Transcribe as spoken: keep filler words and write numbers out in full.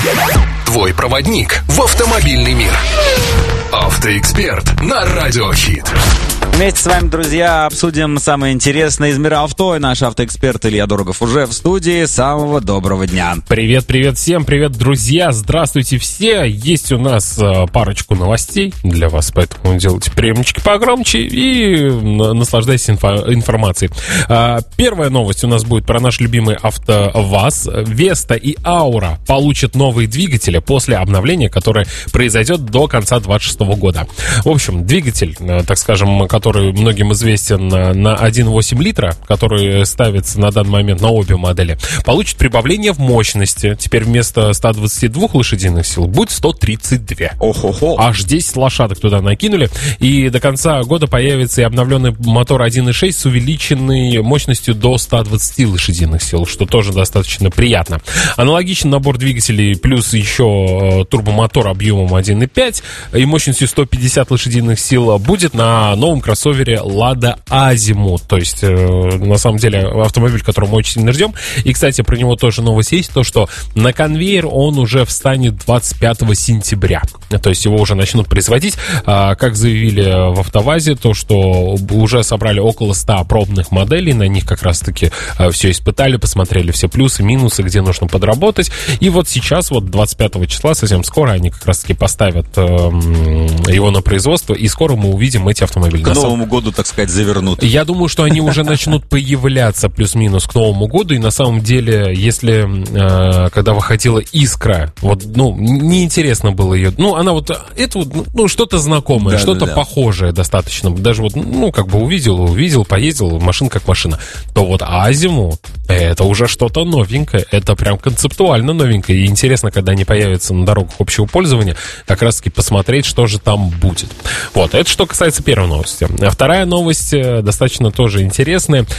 Твой проводник в автомобильный мир. Автоэксперт на Радио Хит. Вместе с вами, друзья, обсудим самое интересное из мира авто. И наш автоэксперт Илья Дорогов уже в студии. Самого доброго дня. Привет, привет всем, привет, друзья. Здравствуйте все. Есть у нас э, парочку новостей для вас, поэтому делайте приемнички погромче и наслаждайтесь инфо- информацией. Э, первая новость у нас будет про наш любимый АвтоВАЗ. Веста и Аура получат новые двигатели после обновления, которое произойдет до конца двадцать шестого года. В общем, двигатель, э, так скажем, который многим известен на один и восемь литра, который ставится на данный момент на обе модели, получит прибавление в мощности. Теперь вместо ста двадцати двух лошадиных сил будет сто тридцать два. Ох-охо. Аж десять лошадок туда накинули. И до конца года появится и обновленный мотор один и шесть с увеличенной мощностью до ста двадцати лошадиных сил, что тоже достаточно приятно. Аналогичный набор двигателей плюс еще турбомотор объемом один и пять и мощностью сто пятьдесят лошадиных сил будет на новом кроссовере Lada Azimut. То есть, э, на самом деле, автомобиль, который мы очень сильно ждем. И, кстати, про него тоже новость есть, то, что на конвейер он уже встанет двадцать пятого сентября. То есть, его уже начнут производить. А, как заявили в АвтоВАЗе, то, что уже собрали около ста пробных моделей, на них как раз-таки а, все испытали, посмотрели все плюсы, минусы, где нужно подработать. И вот сейчас, вот двадцать пятого числа, совсем скоро, они как раз-таки поставят э, его на производство, и скоро мы увидим эти автомобили. К Новому году, так сказать, завернут. Я думаю, что они уже начнут появляться плюс-минус к Новому году. И на самом деле, если э, когда выходила Искра, вот, ну, неинтересно было ее. Ну, она вот, это вот, ну, что-то знакомое, да, что-то да, да. похожее достаточно. Даже вот, ну, как бы увидел, увидел, поездил, машина как машина. То вот Азимут, это уже что-то новенькое. Это прям концептуально новенькое. И интересно, когда они появятся на дорогах общего пользования, как раз-таки посмотреть, что же там будет. Вот, это что касается первой новости. А вторая новость достаточно тоже интересная.